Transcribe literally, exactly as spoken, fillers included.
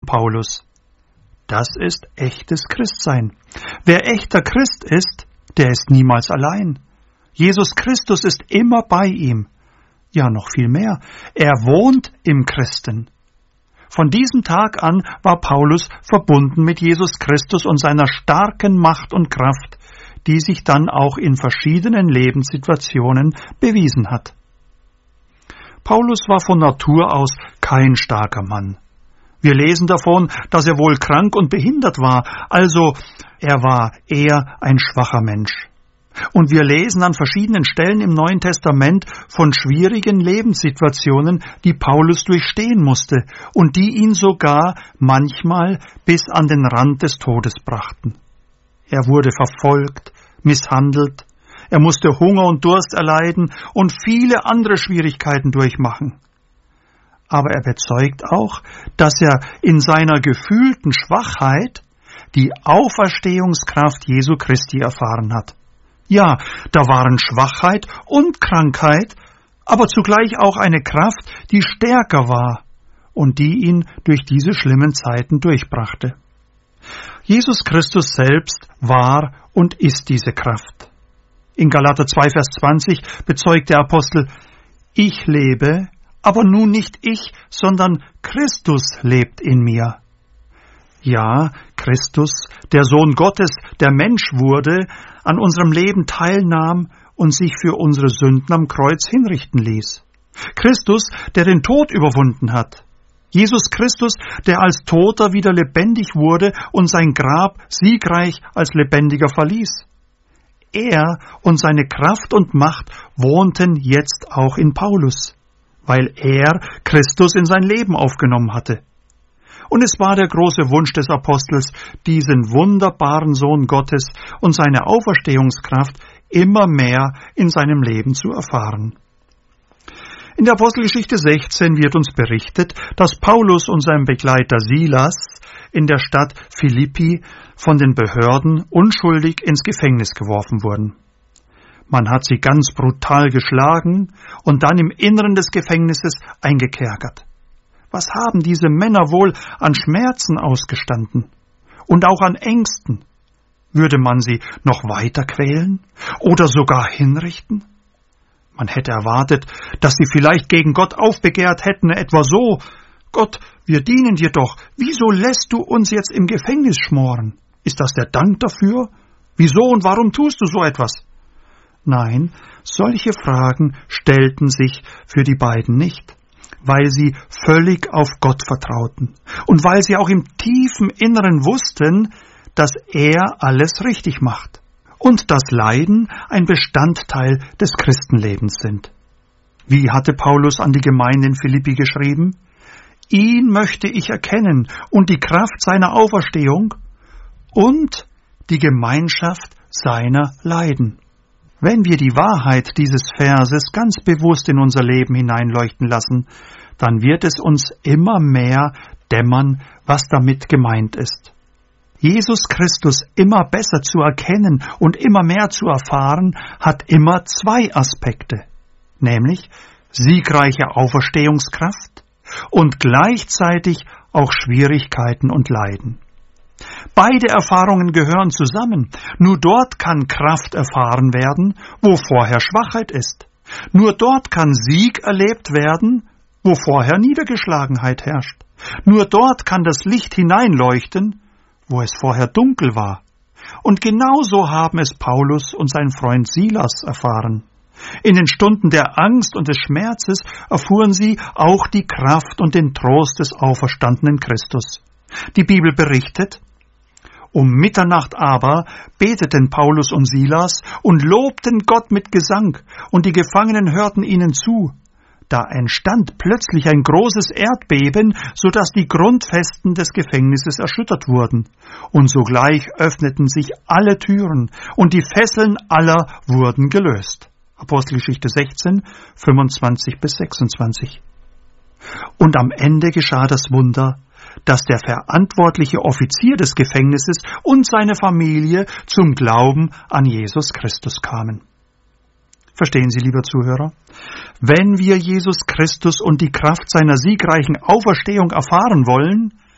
Paulus. Das ist echtes Christsein. Wer echter Christ ist, der ist niemals allein. Jesus Christus ist immer bei ihm. Ja, noch viel mehr. Er wohnt im Christen. Von diesem Tag an war Paulus verbunden mit Jesus Christus und seiner starken Macht und Kraft, die sich dann auch in verschiedenen Lebenssituationen bewiesen hat. Paulus war von Natur aus kein starker Mann. Wir lesen davon, dass er wohl krank und behindert war, also er war eher ein schwacher Mensch. Und wir lesen an verschiedenen Stellen im Neuen Testament von schwierigen Lebenssituationen, die Paulus durchstehen musste und die ihn sogar manchmal bis an den Rand des Todes brachten. Er wurde verfolgt, misshandelt, er musste Hunger und Durst erleiden und viele andere Schwierigkeiten durchmachen. Aber er bezeugt auch, dass er in seiner gefühlten Schwachheit die Auferstehungskraft Jesu Christi erfahren hat. Ja, da waren Schwachheit und Krankheit, aber zugleich auch eine Kraft, die stärker war und die ihn durch diese schlimmen Zeiten durchbrachte. Jesus Christus selbst war und ist diese Kraft. In Galater zwei, Vers zwanzig bezeugt der Apostel: Ich lebe, aber nun nicht ich, sondern Christus lebt in mir. Ja, Christus, der Sohn Gottes, der Mensch wurde, an unserem Leben teilnahm und sich für unsere Sünden am Kreuz hinrichten ließ. Christus, der den Tod überwunden hat. Jesus Christus, der als Toter wieder lebendig wurde und sein Grab siegreich als Lebendiger verließ. Er und seine Kraft und Macht wohnten jetzt auch in Paulus, weil er Christus in sein Leben aufgenommen hatte. Und es war der große Wunsch des Apostels, diesen wunderbaren Sohn Gottes und seine Auferstehungskraft immer mehr in seinem Leben zu erfahren. In der Apostelgeschichte sechzehn wird uns berichtet, dass Paulus und sein Begleiter Silas in der Stadt Philippi von den Behörden unschuldig ins Gefängnis geworfen wurden. Man hat sie ganz brutal geschlagen und dann im Inneren des Gefängnisses eingekerkert. Was haben diese Männer wohl an Schmerzen ausgestanden und auch an Ängsten? Würde man sie noch weiter quälen oder sogar hinrichten? Man hätte erwartet, dass sie vielleicht gegen Gott aufbegehrt hätten, etwa so: Gott, wir dienen dir doch, wieso lässt du uns jetzt im Gefängnis schmoren? Ist das der Dank dafür? Wieso und warum tust du so etwas? Nein, solche Fragen stellten sich für die beiden nicht, weil sie völlig auf Gott vertrauten und weil sie auch im tiefen Inneren wussten, dass er alles richtig macht und dass Leiden ein Bestandteil des Christenlebens sind. Wie hatte Paulus an die Gemeinde in Philippi geschrieben? Ihn möchte ich erkennen und die Kraft seiner Auferstehung und die Gemeinschaft seiner Leiden. Wenn wir die Wahrheit dieses Verses ganz bewusst in unser Leben hineinleuchten lassen, dann wird es uns immer mehr dämmern, was damit gemeint ist. Jesus Christus immer besser zu erkennen und immer mehr zu erfahren, hat immer zwei Aspekte, nämlich siegreiche Auferstehungskraft und gleichzeitig auch Schwierigkeiten und Leiden. Beide Erfahrungen gehören zusammen. Nur dort kann Kraft erfahren werden, wo vorher Schwachheit ist. Nur dort kann Sieg erlebt werden, wo vorher Niedergeschlagenheit herrscht. Nur dort kann das Licht hineinleuchten, wo es vorher dunkel war. Und genauso haben es Paulus und sein Freund Silas erfahren. In den Stunden der Angst und des Schmerzes erfuhren sie auch die Kraft und den Trost des auferstandenen Christus. Die Bibel berichtet: Um Mitternacht aber beteten Paulus und Silas und lobten Gott mit Gesang, und die Gefangenen hörten ihnen zu. Da entstand plötzlich ein großes Erdbeben, so dass die Grundfesten des Gefängnisses erschüttert wurden. Und sogleich öffneten sich alle Türen, und die Fesseln aller wurden gelöst. Apostelgeschichte sechzehn, fünfundzwanzig bis sechsundzwanzig. Und am Ende geschah das Wunder, dass der verantwortliche Offizier des Gefängnisses und seine Familie zum Glauben an Jesus Christus kamen. Verstehen Sie, lieber Zuhörer? Wenn wir Jesus Christus und die Kraft seiner siegreichen Auferstehung erfahren wollen,